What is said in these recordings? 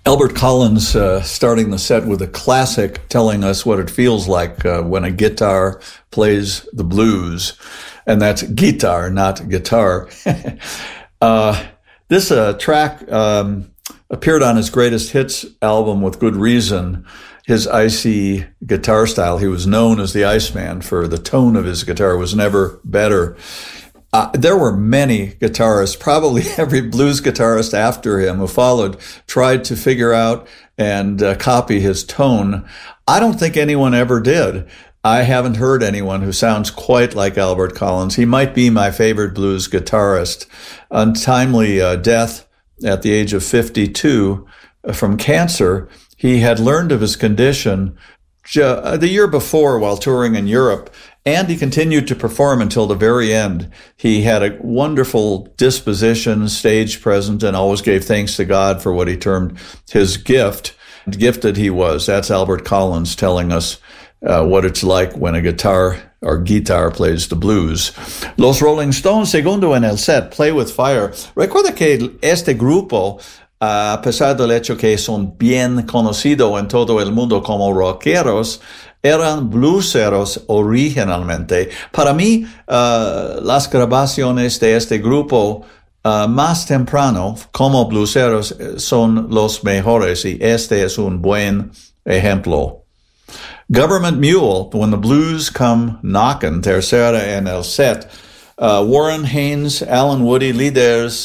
Albert Collins starting the set with a classic, telling us what it feels like when a guitar plays the blues. And that's guitar, not guitar. This track appeared on his greatest hits album with good reason. His icy guitar style, he was known as the Iceman for the tone of his guitar was never better. There were many guitarists, probably every blues guitarist after him who followed, tried to figure out and copy his tone. I don't think anyone ever did. I haven't heard anyone who sounds quite like Albert Collins. He might be my favorite blues guitarist. Untimely death at the age of 52 from cancer. He had learned of his condition the year before while touring in Europe, and he continued to perform until the very end. He had a wonderful disposition, stage presence, and always gave thanks to God for what he termed his gift. Gifted he was. That's Albert Collins telling us what it's like when a guitar plays the blues. Los Rolling Stones, segundo en el set, Play with Fire. Recuerda que este grupo, a pesar del hecho que son bien conocidos en todo el mundo como rockeros, eran blueseros originalmente. Para mí, las grabaciones de este grupo más temprano como blueseros son los mejores, y este es un buen ejemplo. Government Mule, When the Blues Come Knockin', tercera en el set. Warren Haynes, Alan Woody, líderes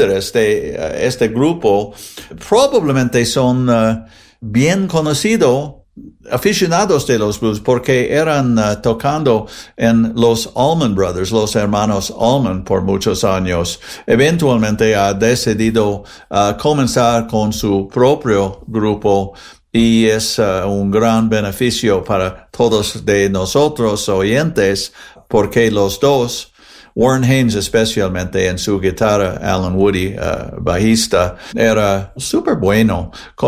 de este grupo, probablemente son bien conocidos aficionados de los blues porque eran tocando en los Allman Brothers, los hermanos Allman, por muchos años. Eventualmente ha decidido comenzar con su propio grupo, y es un gran beneficio para todos de nosotros oyentes, porque los dos, Warren Haynes especialmente en su guitarra, Alan Woody, bajista, era súper bueno.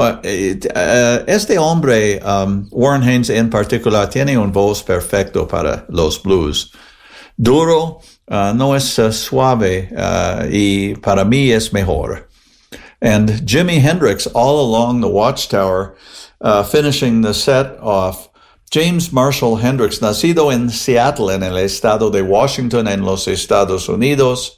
Este hombre, Warren Haynes en particular, tiene una voz perfecta para los blues. Duro, no es suave, y para mí es mejor. And Jimi Hendrix, All Along the Watchtower, finishing the set off. James Marshall Hendrix, nacido en Seattle, en el estado de Washington, en los Estados Unidos.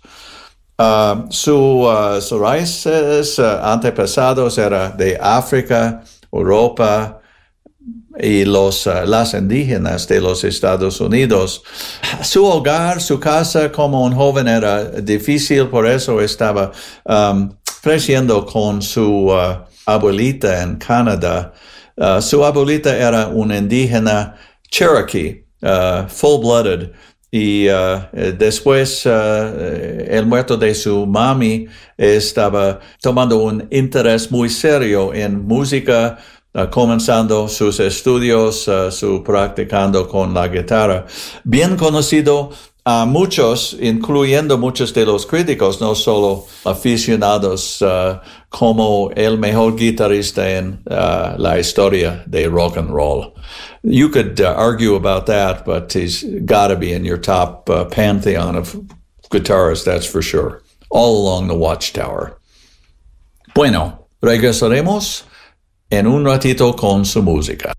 Sus raíces antepasados eran de África, Europa y las indígenas de los Estados Unidos. Su hogar, su casa como un joven era difícil, por eso estaba creciendo con su abuelita en Canadá. Su abuelita era una indígena Cherokee, full-blooded, y después el muerto de su mami estaba tomando un interés muy serio en música, comenzando sus estudios, su practicando con la guitarra. Bien conocido a muchos, incluyendo muchos de los críticos, no solo aficionados, como el mejor guitarrista en la historia de rock and roll. You could argue about that, but he's got to be in your top pantheon of guitarists, that's for sure. All Along the Watchtower. Bueno, regresaremos en un ratito con su música.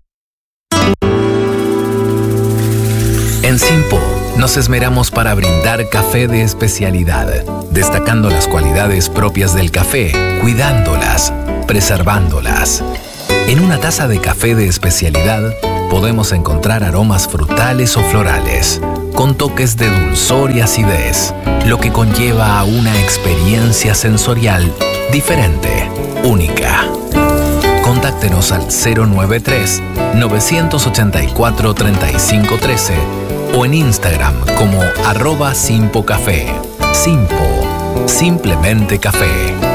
En Simpo nos esmeramos para brindar café de especialidad, destacando las cualidades propias del café, cuidándolas, preservándolas. En una taza de café de especialidad podemos encontrar aromas frutales o florales, con toques de dulzor y acidez, lo que conlleva a una experiencia sensorial diferente, única. Contáctenos al 093-984-3513 o en Instagram como @simpocafé. Simpo, simplemente café.